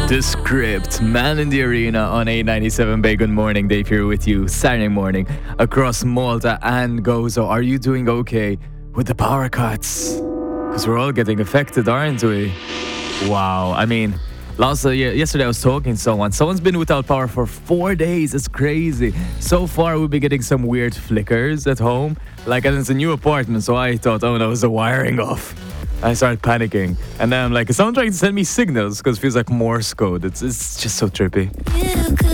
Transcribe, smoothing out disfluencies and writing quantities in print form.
The Script, Man in the Arena on 897 Bay. Good morning, Dave here with you Saturday morning across Malta and Gozo. Are you doing okay with the power cuts? Because we're all getting affected, aren't we? Wow, I mean, yesterday I was talking to someone's been without power for 4 days. It's crazy. So far we've been getting some weird flickers at home, and it's a new apartment, so I thought, oh no, is the wiring off? I started panicking, and then I'm like, is someone trying to send me signals? Because it feels like Morse code. It's just so trippy.